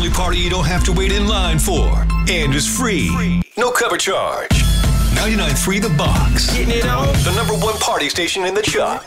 only party you don't have to wait in line for. And is free. No cover charge. 99.3 The Box. Getting it on. The #1 party station in the Chuck.